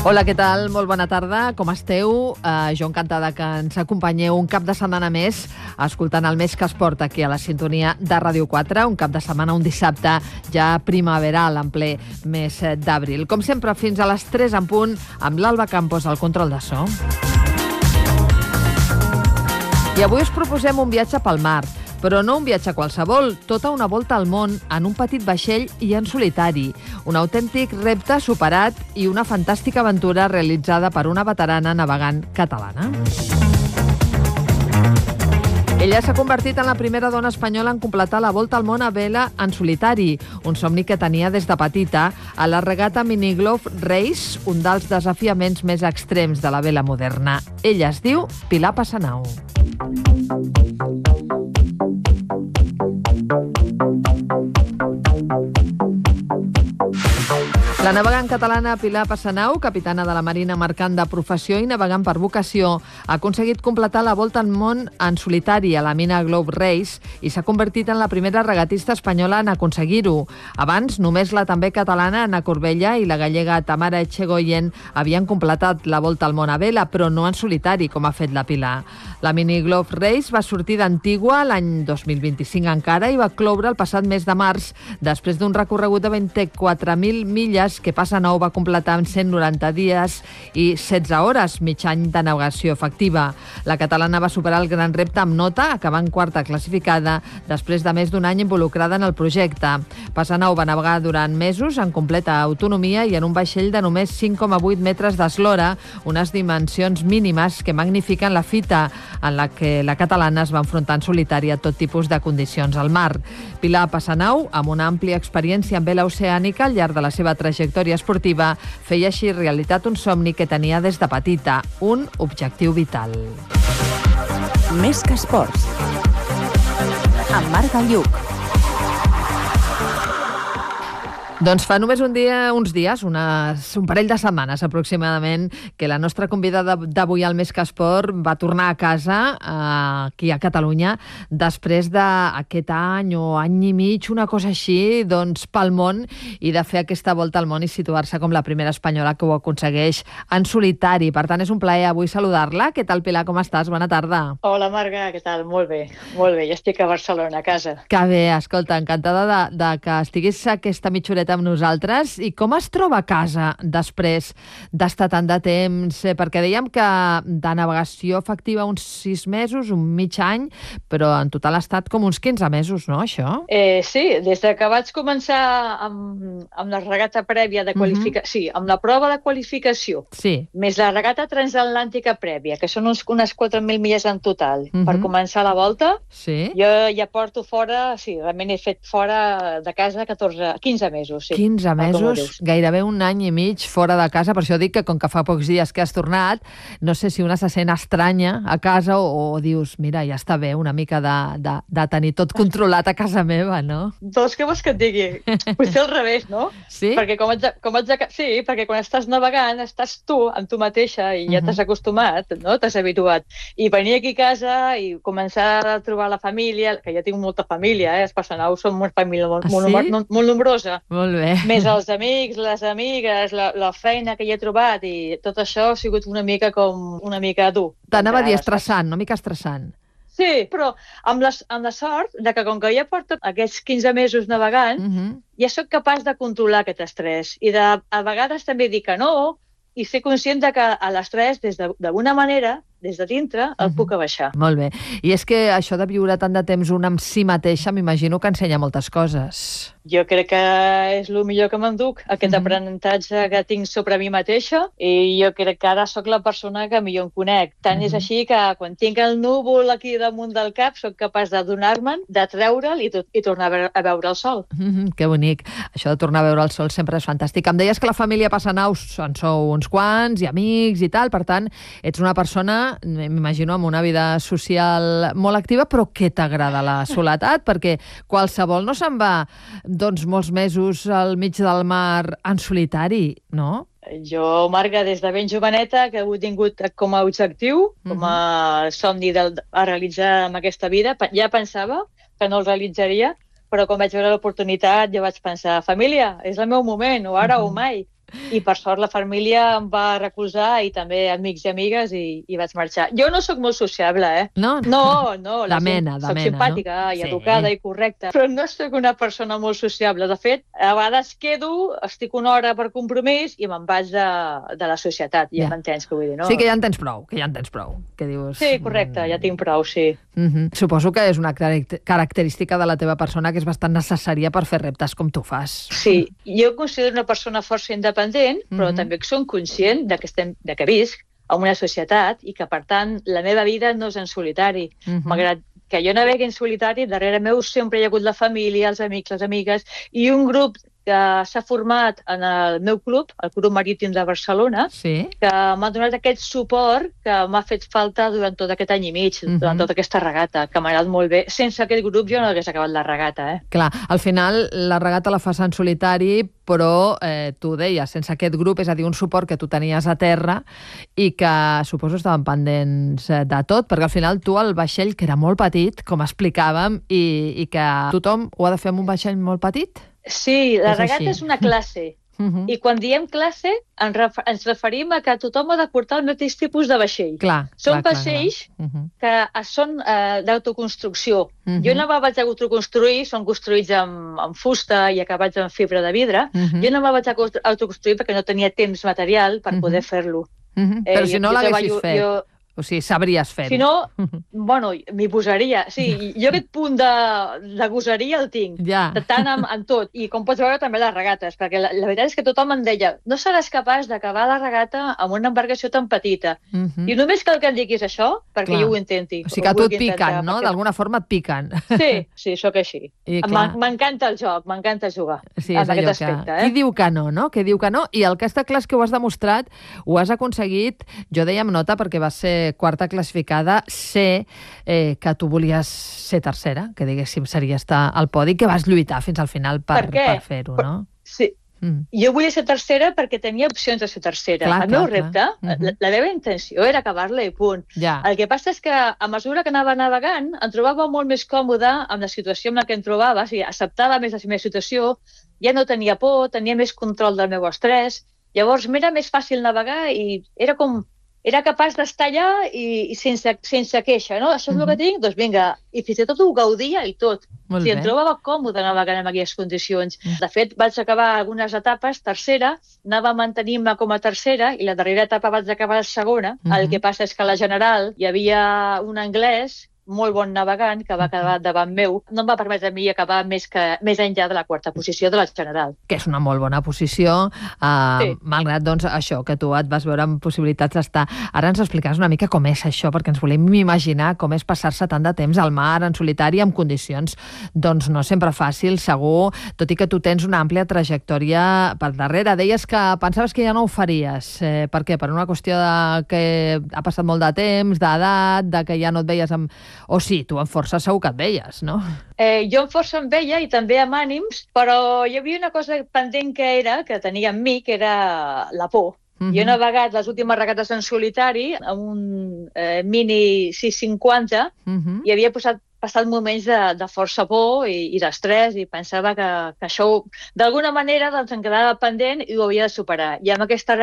Hola, què tal? Molt bona tarda. Com esteu? Jo encantada que ens acompanyeu un cap de setmana més escoltant el Més que Esport aquí a la sintonia de Ràdio 4. Un cap de setmana, un dissabte ja primaveral en ple mes d'abril. Com sempre, fins a les 3 en punt, amb l'Alba Campos al control de so. I avui us proposem un viatge pel mar, però no un viatge qualsevol, tota una volta al món en un petit vaixell i en solitari. Un autèntic repte superat i una fantàstica aventura realitzada per una veterana navegant catalana. Ella s'ha convertit en la primera dona espanyola en completar la volta al món a vela en solitari, un somni que tenia des de petita a la regata Mini Globe Race, un dels desafiaments més extrems de la vela moderna. Ella es diu Pilar Passanau. La navegant catalana Pilar Passanau, capitana de la Marina Mercant de professió i navegant per vocació, ha aconseguit completar la volta al món en solitari a la Mini Globe Race i s'ha convertit en la primera regatista espanyola en aconseguir-ho. Abans, només la també catalana Ana Corbella i la gallega Tamara Echegoyen havien completat la volta al món a vela, però no en solitari, com ha fet la Pilar. La Mini Globe Race va sortir d'Antigua l'any 2025 encara i va cloure el passat mes de març, després d'un recorregut de 24.000 milles que Passanau va completar en 190 dies i 16 hores, mig any de navegació efectiva. La catalana va superar el gran repte amb nota, acabant quarta classificada, després de més d'un any involucrada en el projecte. Passanau va navegar durant mesos en completa autonomia i en un vaixell de només 5,8 metres d'eslora, unes dimensions mínimes que magnifiquen la fita en la que la catalana es va enfrontar en solitari a tot tipus de condicions al mar. Pilar Passanau, amb una àmplia experiència en vela oceànica al llarg de la seva trajectòria esportiva, feia així realitat un somni que tenia des de petita, un objectiu vital. Més que esports. Amb Marc Galluc. Doncs fa només uns dies, un parell de setmanes aproximadament, que la nostra convidada d'avui al Més que Esport va tornar a casa, aquí a Catalunya, després d'aquest any o any i mig, una cosa així, doncs pel món, i de fer aquesta volta al món i situar-se com la primera espanyola que ho aconsegueix en solitari. Per tant, és un plaer avui saludar-la. Què tal, Pilar, com estàs? Bona tarda. Hola, Marga, què tal? Molt bé, ja estic a Barcelona, a casa. Que bé, escolta, encantada de que estiguis aquesta mitja horeta amb nosaltres. I com es troba a casa després d'estar tant de temps? Perquè dèiem que de navegació efectiva uns 6 mesos, un mig any, però en total ha estat com uns 15 mesos, no, això? Sí, des que vaig començar amb la regata prèvia de qualificació, sí, amb la prova de qualificació, sí, més la regata transatlàntica prèvia, que són unes 4.000 milles en total, per començar la volta, sí. Jo ja porto fora, sí, realment he fet fora de casa 15 mesos, sí. 15 mesos, gairebé un any i mig fora de casa, per això dic que com que fa pocs dies que has tornat, no sé si una se sent estranya a casa o dius, mira, ja està bé una mica de tenir tot controlat a casa meva, no? Doncs què vols que et digui? Potser al revés, no? Sí? Perquè sí, perquè quan estàs navegant estàs tu amb tu mateixa i ja t'has acostumat, no? T'has habituat. I venir aquí a casa i començar a trobar la família, que ja tinc molta família, els Passanau són una família molt nombrosa. Molt bé. Més els amics, les amigues, la feina que hi he trobat i tot això ha sigut una mica dur. T'anava a dir estressant, una mica estressant. Sí, però amb la sort de que com que ja porto aquests 15 mesos navegant, ja sóc capaç de controlar aquest estrès i a vegades també dir que no i ser conscient de que a l'estrès, d'alguna manera, des de dintre, el puc abaixar. Molt bé. I és que això de viure tant de temps una amb si mateixa, m'imagino que ensenya moltes coses. Jo crec que és el millor que m'enduc, aquest aprenentatge que tinc sobre mi mateixa, i jo crec que ara sóc la persona que millor em conec. Tant és així que quan tinc el núvol aquí damunt del cap, sóc capaç de donar-me'n, de treure'l i tornar a veure el sol. Que bonic. Això de tornar a veure el sol sempre és fantàstic. Em deies que la família Passanau en sou uns quants i amics i tal, per tant, ets una persona, m'imagino, amb una vida social molt activa, però que t'agrada la soledat, perquè qualsevol no se'n va doncs molts mesos al mig del mar en solitari, no? Jo, Marga, des de ben joveneta, que he tingut com a objectiu, com a somni a realitzar amb aquesta vida, ja pensava que no el realitzaria, però quan vaig veure l'oportunitat jo vaig pensar, família, és el meu moment, o ara o mai. I per sort la família em va recolzar i també amics i amigues i vaig marxar. Jo no sóc molt sociable, No? No, De mena, soc no? simpàtica i Sí. educada i correcta, però no sóc una persona molt sociable. De fet, a vegades quedo, estic una hora per compromís i me'n vaig de la societat. Ja m'entens què vull dir, no? Sí, que ja en tens prou, que dius... Sí, correcte, ja tinc prou, sí. Suposo que és una característica de la teva persona que és bastant necessària per fer reptes com tu fas. Sí, jo em considero una persona força independent, però també som conscient de que visc en una societat i que, per tant, la meva vida no és en solitari. Malgrat que jo navegui en solitari, darrere meu sempre hi ha hagut la família, els amics, les amigues, i un grup que s'ha format en el meu club, el Club Marítim de Barcelona, que m'ha donat aquest suport que m'ha fet falta durant tot aquest any i mig, durant tota aquesta regata, que m'ha anat molt bé. Sense aquest grup jo no hagués acabat la regata. Clar, al final la regata la fas en solitari, però tu deies, sense aquest grup, és a dir, un suport que tu tenies a terra i que suposo estaven pendents de tot, perquè al final tu el vaixell, que era molt petit, com explicàvem, i que tothom ho ha de fer amb un vaixell molt petit? Sí, la regata és una classe. I quan diem classe ens referim a que tothom ha de portar el mateix tipus de vaixell. Són vaixells que són d'autoconstrucció. Jo no me'l vaig autoconstruir, són construïts amb fusta i acabats amb fibra de vidre. Jo no me'l vaig autoconstruir perquè no tenia temps material per poder fer-lo. Però si no l'haguessis fet... O sigui, sabries fer-ho. Si no, bueno, m'hi posaria. Sí, jo aquest punt de gosaria el tinc, tant en tot. I com pots veure també les regates, perquè la veritat és que tothom em deia no seràs capaç d'acabar la regata amb una embarcació tan petita. I només cal que em diguis això perquè jo ho intenti. O sigui que a tu et piquen, no? D'alguna forma et piquen. Sí, sóc així. M'encanta el joc, m'encanta jugar en aquest aspecte. Qui diu que no, no? Qui diu que no? I el que està clar és que ho has demostrat, ho has aconseguit. Jo deia amb nota perquè va ser quarta classificada, sé que tu volies ser tercera, que diguéssim seria estar al podi, que vas lluitar fins al final per fer-ho, no? Sí. Jo volia ser tercera perquè tenia opcions de ser tercera. El meu repte, la meva intenció era acabar-la i punt. El que passa és que a mesura que anava navegant em trobava molt més còmoda amb la situació en la que em trobava, o sigui, acceptava més la meva situació, ja no tenia por, tenia més control del meu estrès, llavors m'era més fàcil navegar i era capaç d'estar allà i sense queixa, no? Això és el que tinc? Doncs vinga, i fins i tot ho gaudia i tot. O sigui, em trobava còmode navegant en aquelles condicions. De fet, vaig acabar algunes etapes tercera, anava mantenint-me com a tercera i la darrera etapa vaig acabar segona. El que passa és que a la general hi havia un anglès molt bon navegant, que va quedar davant meu, no em va permetre a mi acabar més enllà de la quarta posició de la general. Que és una molt bona posició, malgrat, doncs, això, que tu et vas veure amb possibilitats d'estar. Ara ens explicaràs una mica com és això, perquè ens volem imaginar com és passar-se tant de temps al mar, en solitari, en condicions, doncs, no sempre fàcil, segur, tot i que tu tens una àmplia trajectòria per darrere. Deies que pensaves que ja no ho faries. Per què? Per una qüestió de que ha passat molt de temps, d'edat, de que ja no et veies amb... O sí, tu amb força segur que et veies, no? Jo amb força em veia i també amb ànims, però hi havia una cosa pendent que tenia amb mi, que era la por. Jo he navegat les últimes regates en solitari amb un Mini 650 i havia passat moments de força por i d'estrès i pensava que això d'alguna manera doncs, em quedava pendent i ho havia de superar. I amb aquesta